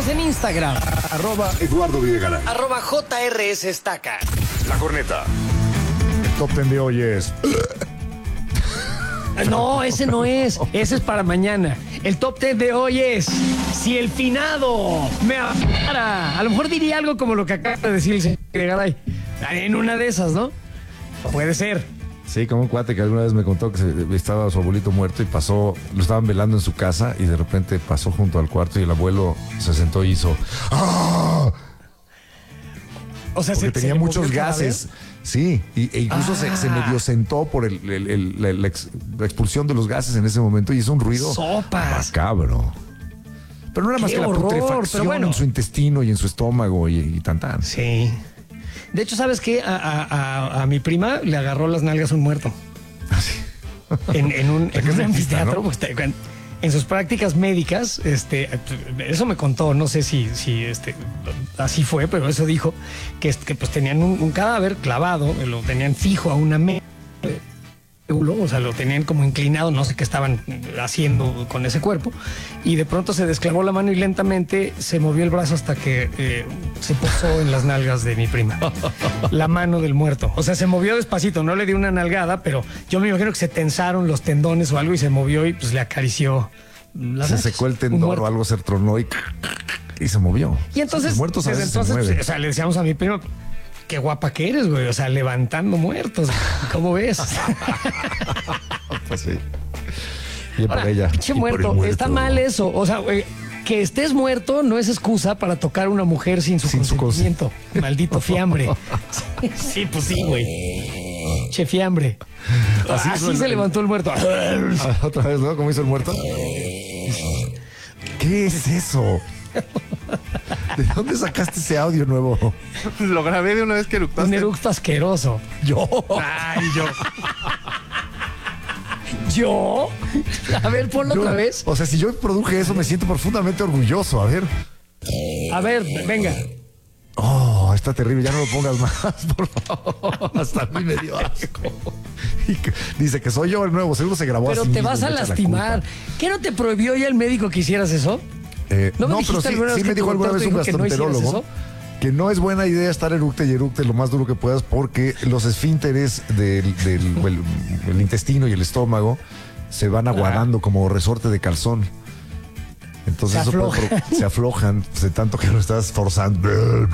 Síguenos en Instagram. @Eduardo Videgaray. @JRS Estaca. La Corneta. El top 10 de hoy es... No, ese no es. Ese es para mañana. El top 10 de hoy es: si el finado me amara. A lo mejor diría algo como lo que acaba de decir el señor Videgaray. En una de esas, ¿no? Puede ser. Sí, como un cuate que alguna vez me contó que estaba su abuelito muerto y pasó, lo estaban velando en su casa y de repente pasó junto al cuarto y el abuelo se sentó y hizo... ¡Ah! O sea, Porque tenía le muchos movió el gases. Sí, e incluso se medio sentó por la expulsión de los gases en ese momento y hizo un ruido ¡Sopas! macabro. Pero no era más ¡Qué que la horror! putrefacción Pero bueno. en su intestino y en su estómago y tan. Sí. De hecho, ¿sabes qué? A mi prima le agarró las nalgas un muerto. Así. En un dentista, anfiteatro. ¿no? Pues, en sus prácticas médicas, eso me contó, no sé si así fue, pero eso dijo, que pues tenían un cadáver clavado, lo tenían fijo a una mesa, o sea, lo tenían como inclinado, no sé qué estaban haciendo con ese cuerpo, y de pronto se desclavó la mano y lentamente se movió el brazo hasta que se posó en las nalgas de mi prima. La mano del muerto. O sea, se movió despacito, no le dio una nalgada, pero yo me imagino que se tensaron los tendones o algo y se movió y pues le acarició las Se nalgas. secó el Un tendón muerto. o algo se tronó y se movió. Y entonces, Los muertos a desde veces se entonces, mueven. o sea, le decíamos a mi prima, qué guapa que eres, güey. O sea, levantando muertos. ¿Cómo ves? Pues sí. Bien para ella. Che Y por el muerto, está mal eso. O sea, güey, que estés muerto no es excusa para tocar a una mujer sin su consentimiento. Maldito fiambre. Sí, pues sí, güey. Che fiambre. Así se levantó el muerto. Otra vez, ¿no? ¿Cómo hizo el muerto? ¿Qué es eso? ¿De dónde sacaste ese audio nuevo? Lo grabé de una vez que eructaste. Un eructo asqueroso. Yo. Ay, ¿Yo? A ver, ponlo otra vez. O sea, si yo produje eso, me siento profundamente orgulloso. A ver. A ver, venga. Oh, está terrible. Ya no lo pongas más, por favor. Hasta a mí me dio asco. Dice que soy yo el nuevo. Seguro se grabó Pero así te mismo, vas a me echa la lastimar. culpa. ¿Qué no te prohibió ya el médico que hicieras eso? No, me pero dijiste sí, alguna vez sí que me tu dijo alguna doctor vez te un dijo que no hicieras gastroenterólogo eso? que no es buena idea estar eructe y eructe lo más duro que puedas porque los esfínteres el intestino y el estómago se van aguadando como resorte de calzón. Entonces se aflojan de tanto que lo estás forzando.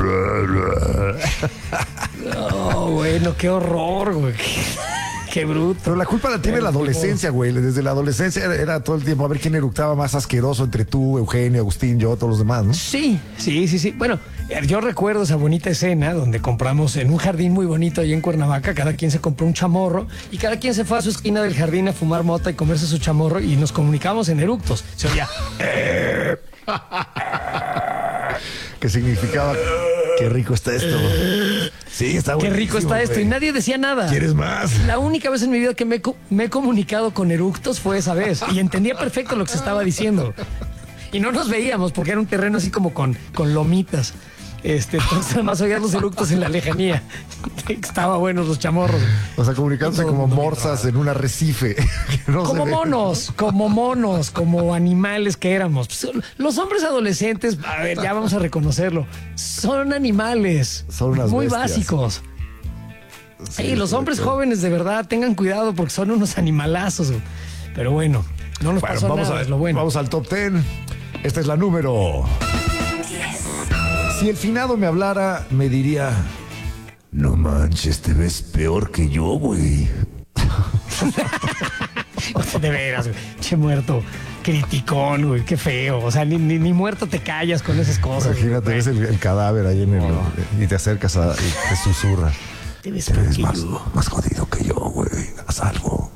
Oh, bueno, qué horror, güey. Qué bruto. Pero la culpa la tiene la adolescencia, güey. Desde la adolescencia era todo el tiempo a ver quién eructaba más asqueroso entre tú, Eugenio, Agustín, yo, todos los demás, ¿no? Sí. Bueno, yo recuerdo esa bonita escena donde compramos en un jardín muy bonito ahí en Cuernavaca, cada quien se compró un chamorro y cada quien se fue a su esquina del jardín a fumar mota y comerse su chamorro y nos comunicábamos en eructos. Se oía. Que significaba qué rico está esto. Sí, está Qué buenísimo, rico está esto. güey. Y nadie decía nada. ¿Quieres más? La única vez en mi vida que me he comunicado con eructos fue esa vez. Y entendía perfecto lo que se estaba diciendo. Y no nos veíamos porque era un terreno así como con lomitas. Entonces además oías los eructos en la lejanía. Estaban buenos los chamorros. O sea, comunicándose Todo el como mundo morsas en un arrecife. Que no Como se ve. monos, como animales que éramos. Pues, los hombres adolescentes, a ver, ya vamos a reconocerlo, son animales. Son unas muy bestias. básicos. Sí, los estoy hombres de acuerdo. jóvenes de verdad tengan cuidado porque son unos animalazos. Güey. Pero bueno, no nos Bueno, pasó nada, es lo bueno. vamos al top 10. Esta es la número. Si el finado me hablara, me diría: no manches, te ves peor que yo, güey. De veras, güey. Che muerto, criticón, güey, qué feo. O sea, ni muerto te callas con esas cosas. Imagínate, güey. ves el cadáver ahí en y te acercas y te susurra. Te ves Te ves peor que más jodido que yo, güey. Haz algo.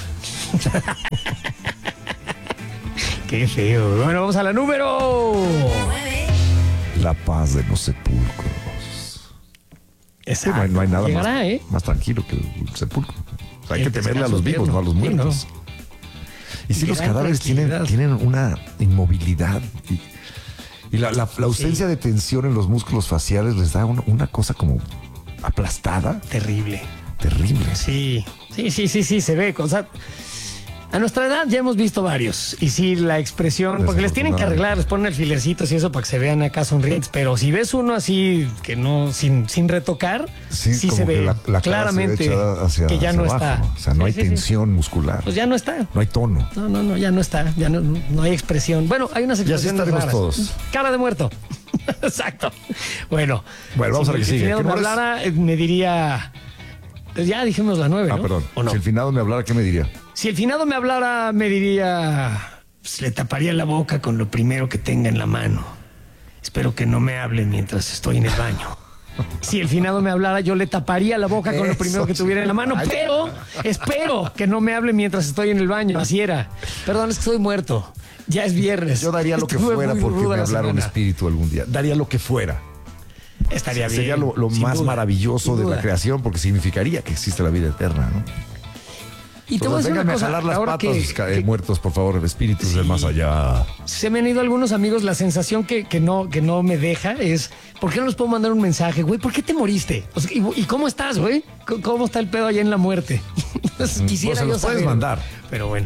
Qué feo. Bueno, vamos a la número. La paz de los sepulcros. Exacto. Sí, no hay nada Llegará, más tranquilo que el sepulcro. O sea, hay El que temerle a descanso los vivos, eterno. no a los Sí, muertos. Y sí, los Gran cadáveres tranquilidad. tienen una inmovilidad y la ausencia de tensión en los músculos faciales les da una cosa como aplastada, Terrible. terrible. Sí, se ve. O sea, A nuestra edad ya hemos visto varios. Y sí, la expresión, porque les tienen que arreglar, les ponen alfilercitos y eso para que se vean acá sonrientes. Pero si ves uno así, que no, sin retocar, sí como se que ve la claramente cara se ve que ya hacia no abajo, está. ¿no? O sea, no hay Sí, sí, sí. tensión muscular. Pues ya no está. No hay tono. No, ya no está. Ya no hay expresión. Bueno, hay unas así expresiones estaremos raras. todos. Cara de muerto. Exacto. Bueno, Vamos a la que sigue. Si el ¿Qué finado me número es? hablara, me diría... Pues ya dijimos la 9, ¿no? Perdón. ¿O no? Si el finado me hablara, ¿qué me diría? Si el finado me hablara, me diría... Pues le taparía la boca con lo primero que tenga en la mano. Espero que no me hable mientras estoy en el baño. Si el finado me hablara, yo le taparía la boca con lo primero que tuviera en la mano, pero espero que no me hable mientras estoy en el baño. Así era. Perdón, es que estoy muerto. Ya es viernes. Yo daría lo que Estuve fuera muy porque ruda me la hablara un semana. espíritu algún día. Daría lo que fuera. Estaría bien. Sería lo sin más duda, maravilloso sin de la duda. creación porque significaría que existe la vida eterna, ¿no? Y te voy a Entonces, decir una vénganme a cosa. jalar las Ahora patas, que muertos, por favor, espíritus del más allá. se me han ido algunos amigos, la sensación que no me deja es, ¿por qué no les puedo mandar un mensaje, güey? ¿Por qué te moriste? O sea, ¿y cómo estás, güey? ¿Cómo está el pedo allá en la muerte? Quisiera Pues se yo los puedes saber. mandar. Pero bueno.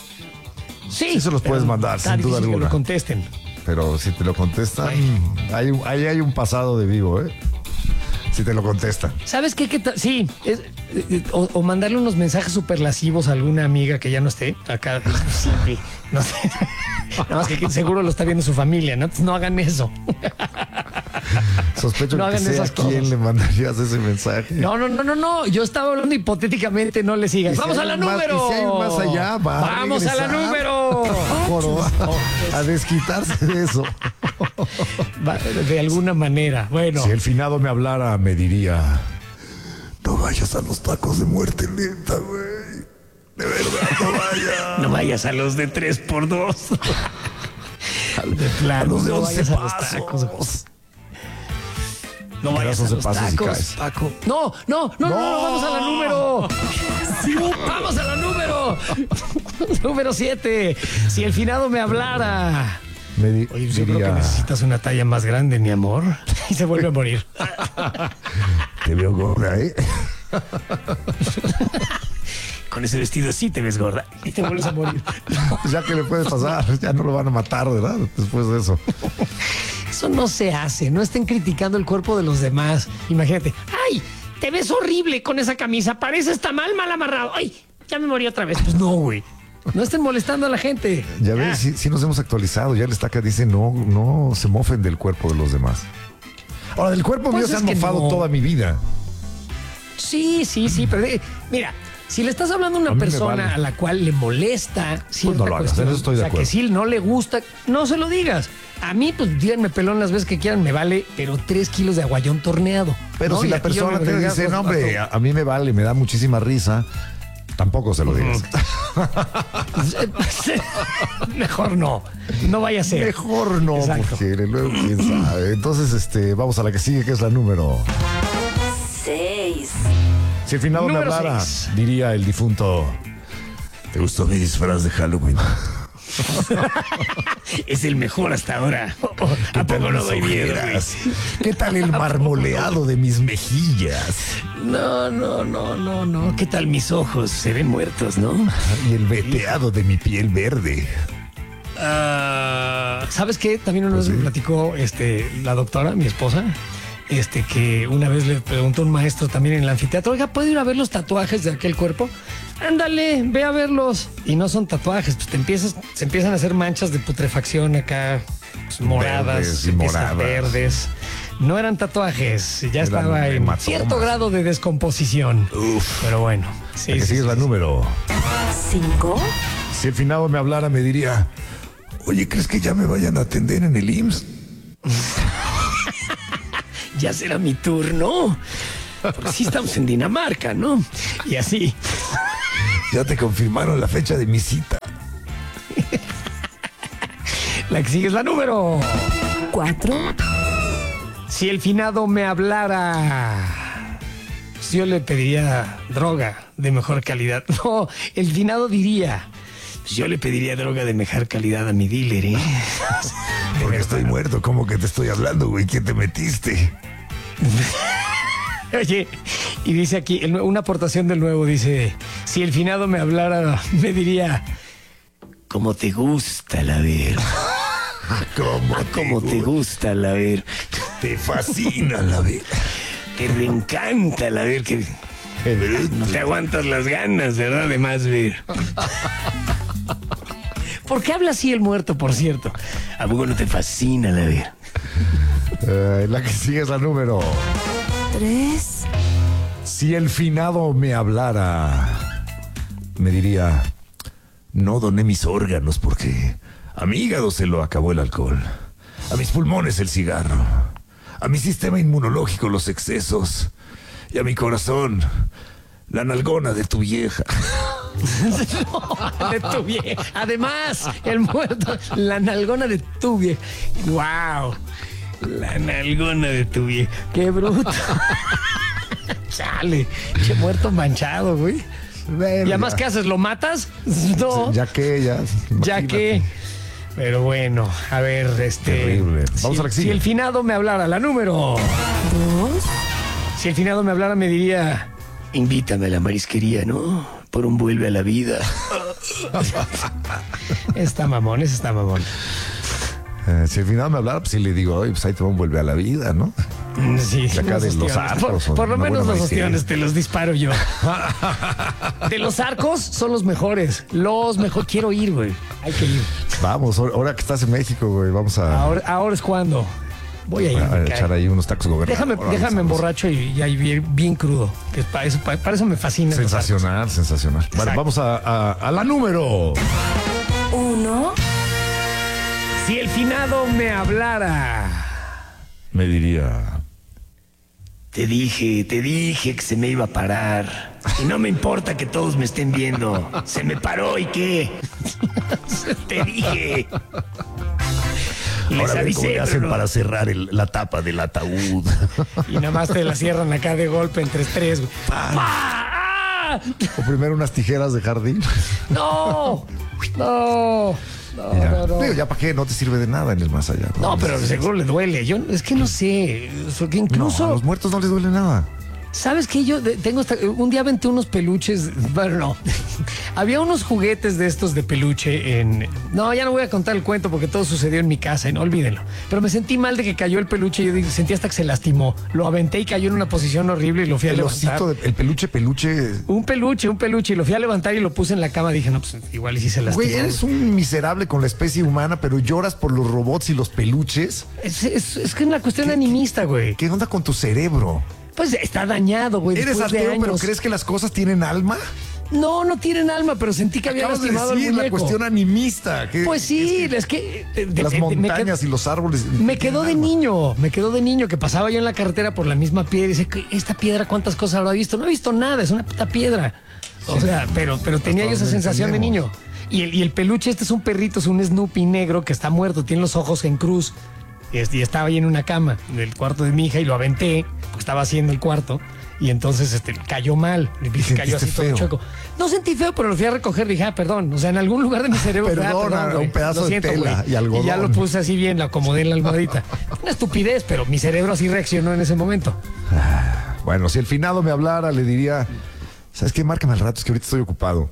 Sí, Sí se los pero puedes mandar, está sin duda difícil que alguna. lo contesten. Pero si te lo contestan, ahí hay un pasado de vivo, ¿eh? Si te lo contestan. ¿Sabes qué? Sí, o mandarle unos mensajes súper lascivos a alguna amiga que ya no esté acá. Sí, no sé. Nada más que seguro lo está viendo su familia, ¿no? Entonces no hagan eso. Sospecho No que hagan sea esas a quién cosas. le mandarías ese mensaje. No. Yo estaba hablando hipotéticamente, no le sigas. Y si ¡Vamos hay a la más- número! y si hay más allá, va a ¡Vamos a la regresar. número! Joroba, a desquitarse de eso. De alguna manera. Bueno, Si el finado me hablara, me diría: no vayas a los tacos de muerte lenta, güey. De verdad, no vayas. no vayas a los de 3x2. De plano, los de no 11 vayas a los pasos. tacos. No Das vayas a 11 los pasos y tacos, caes. Paco. No, vamos a la número. Vamos a la número. Número 7. Si el finado me hablara. Oye, pues yo creo que necesitas una talla más grande, mi amor. Y se vuelve a morir. Te veo gorda, ¿eh? Con ese vestido sí te ves gorda. Y te vuelves a morir. Ya que le puede pasar, ya no lo van a matar, ¿verdad? Después de eso. Eso no se hace. No estén criticando el cuerpo de los demás. Imagínate. ¡Ay! Te ves horrible con esa camisa. Pareces mal amarrado. ¡Ay! Ya me morí otra vez. Pues no, güey. No estén molestando a la gente. Ya ves, sí nos hemos actualizado. Ya el estaca dice: no se mofen del cuerpo de los demás. Ahora, del cuerpo Pues mío se es han que mofado no. toda mi vida. Sí, pero mira, si le estás hablando a A una mí me persona vale. a la cual le molesta cierta no lo hagas, cuestión, en eso estoy de o sea, acuerdo. que si no le gusta, no se lo digas. A mí, pues díganme pelón las veces que quieran, me vale, pero 3 kilos de aguayón torneado. Pero ¿no? si Y la aquí yo persona me te diga, dice: pues, no, hombre, a mí me vale, me da muchísima risa, tampoco se lo digas. Mejor no vaya a ser. Mejor no, Exacto. porque luego quién sabe. Entonces, vamos a la que sigue, que es la número. 6. Si el finado me Número hablara, 6. diría el difunto: ¿te gustó mi disfraz de Halloween? Es el mejor hasta ahora. ¿A poco no doy miedo, güey? ¿Qué tal el marmoleado de mis mejillas? No. ¿Qué tal mis ojos? Se ven muertos, ¿no? Y el veteado de mi piel verde. ¿Sabes qué? También una vez me platicó la doctora, mi esposa, que una vez le preguntó a un maestro también en el anfiteatro: oiga, ¿puedo ir a ver los tatuajes de aquel cuerpo? Ándale, ve a verlos. Y no son tatuajes, pues se empiezan a hacer manchas de putrefacción acá, pues, moradas, Verdes y empiezan moradas. verdes. No eran tatuajes, ya Eran estaba en hematomas. cierto grado de descomposición. Pero bueno, sí, La que sí, sigue es sí, la sí. número. 5. Si el finado me hablara, me diría: oye, ¿crees que ya me vayan a atender en el IMSS? Ya será mi turno. Porque sí estamos en Dinamarca, ¿no? Y así. Ya te confirmaron la fecha de mi cita. La que sigue es la número. 4. Si el finado me hablara, pues yo le pediría droga de mejor calidad. No, el finado diría: pues yo le pediría droga de mejor calidad a mi dealer, ¿eh? Porque estoy muerto, ¿cómo que te estoy hablando, güey? ¿Qué te metiste? Oye, y dice aquí, una aportación del nuevo dice: si el finado me hablara, me diría: Como te gusta la ver. Como te gusta la ver. Te fascina la ver. Te reencanta la ver que no te aguantas las ganas, ¿verdad? De más ver. ¿Por qué habla así el muerto, por cierto? ¿A poco no te fascina la ver? La que sigue es la número. 3, Si el finado me hablara, me diría: no doné mis órganos porque a mi hígado se lo acabó el alcohol, a mis pulmones el cigarro, a mi sistema inmunológico los excesos y a mi corazón la nalgona de tu vieja. De tu vieja. Además, el muerto, la nalgona de tu vieja. ¡Wow! La nalgona de tu vieja. ¡Qué bruto! Chale, che muerto manchado, güey. Verga. ¿Y además qué haces? ¿Lo matas? No. Ya que, Ya imagínate. que. Pero bueno, a ver, Terrible. Vamos a la que sigue. Si el finado me hablara, la número. 2, Si el finado me hablara, me diría: invítame a la marisquería, ¿no? Por un vuelve a la vida. Está mamón, ese está mamón. Si el finado me hablara, pues sí le digo: oye, pues ahí te va un vuelve a la vida, ¿no? Sí, De acá de unos los ostiones. arcos, Por lo una menos buena los marisquería. ostiones te los disparo yo. De los arcos son los mejores. Los mejores. Quiero ir, güey. Hay que ir. Vamos, ahora que estás en México, güey, vamos a, Ahora es cuando. Voy a ir. me echar cae. ahí unos tacos gobernador. Déjame emborracho y ahí bien crudo. Que para eso me fascina. Sensacional, sensacional. Bueno, Exacto. vamos a la número. 1, Si el finado me hablara. Me diría: Te dije que se me iba a parar. Y no me importa que todos me estén viendo. Se me paró y qué. Te dije. Les avisé, pero no. cerrar la tapa del ataúd. Y nada más te la cierran acá de golpe entre tres. Güey. ¡Ah! O primero unas tijeras de jardín. ¡No! ¡No! Ya. No. Digo, ya para qué, no te sirve de nada en el más allá. No, pero seguro le duele. Yo es que no sé. Que incluso. No, a los muertos no les duele nada. ¿Sabes qué? Yo tengo un día aventé unos peluches. Bueno, no. Había unos juguetes de estos de peluche en. No, ya no voy a contar el cuento porque todo sucedió en mi casa, no olvídenlo. Pero me sentí mal de que cayó el peluche y yo sentí hasta que se lastimó. Lo aventé y cayó en una posición horrible y lo fui a El levantar. osito, el peluche. Un peluche. Y lo fui a levantar y lo puse en la cama. Dije, no, pues igual y sí se lastimó. Güey, eres un miserable con la especie humana, pero lloras por los robots y los peluches. Es que es una cuestión animista, güey. ¿Qué onda con tu cerebro? Pues está dañado, güey. Eres después de ateo, pero años. ¿crees que las cosas tienen alma? No tienen alma, pero sentí que había Acabas de lastimado al decir la muñeco. cuestión animista. Pues sí, es que las montañas y los árboles. me quedó de niño que pasaba yo en la carretera por la misma piedra y dice, esta piedra cuántas cosas habrá visto. No he visto nada, es una puta piedra. O sea, pero tenía yo esa donde sensación de niño. entendemos. Y el peluche este es un perrito, es un Snoopy negro que está muerto, tiene los ojos en cruz. Y estaba ahí en una cama del cuarto de mi hija y lo aventé porque estaba haciendo el cuarto. Y entonces cayó mal, cayó así todo feo? chueco. No sentí feo, pero lo fui a recoger. Dije, perdón. O sea, en algún lugar de mi cerebro. Perdona, güey. un pedazo Lo de tela güey. y algodón. Y ya lo puse así bien, lo acomodé en la almohadita. Una estupidez, pero mi cerebro así reaccionó en ese momento. Bueno, si el finado me hablara, le diría: ¿sabes qué? Márcame al rato, es que ahorita estoy ocupado.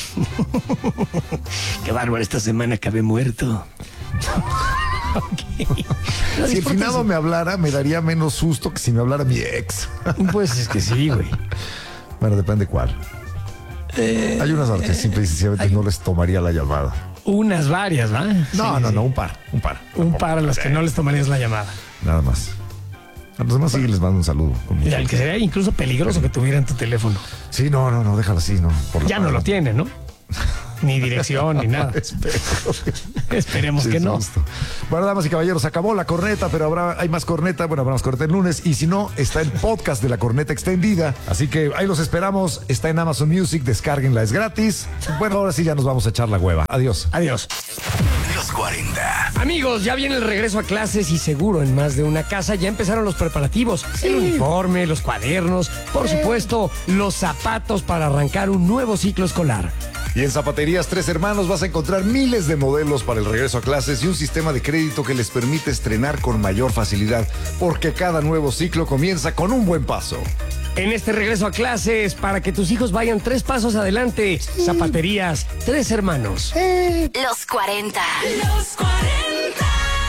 Qué bárbaro, esta semana acabé muerto. Okay. No Si el disfrutas- finado me hablara, me daría menos susto que si me hablara mi ex. Pues es que sí, güey. Bueno, depende cuál. Hay unas a las que simple y sencillamente no les tomaría la llamada. Unas varias, ¿va? No, Sí, no, sí. no, un par. Un par a las que no les tomarías la llamada. Nada más. A los demás sí les mando un saludo. con mucho Y al que sería incluso peligroso que tuvieran tu teléfono. Sí, no, déjalo así, no. por la Ya no paz. lo tiene, ¿no? Ni dirección, ni nada. Espero. Esperemos que no. Susto. Bueno, damas y caballeros, acabó la corneta, pero hay más corneta. Bueno, habrá más corneta el lunes. Y si no, está el podcast de la corneta extendida. Así que ahí los esperamos. Está en Amazon Music, descárguenla, es gratis. Bueno, ahora sí ya nos vamos a echar la hueva. Adiós. Adiós. Los 40. Amigos, ya viene el regreso a clases y seguro en más de una casa ya empezaron los preparativos. El uniforme, los cuadernos, por supuesto, los zapatos para arrancar un nuevo ciclo escolar. Y en Zapaterías Tres Hermanos vas a encontrar miles de modelos para el regreso a clases y un sistema de crédito que les permite estrenar con mayor facilidad, porque cada nuevo ciclo comienza con un buen paso. En este regreso a clases, para que tus hijos vayan 3 pasos adelante, Zapaterías Tres Hermanos. Los 40. Los 40.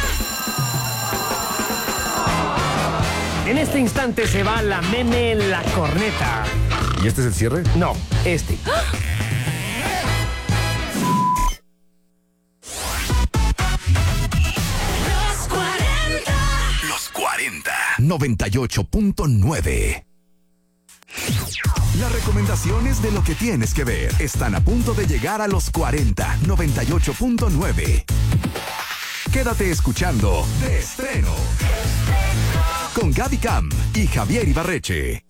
En este instante se va la meme la corneta. ¿Y este es el cierre? No, este. Los 40. Los 40. 98.9. Las recomendaciones de lo que tienes que ver están a punto de llegar a los 40. 98.9. Quédate escuchando De Estreno con Gaby Cam y Javier Ibarreche.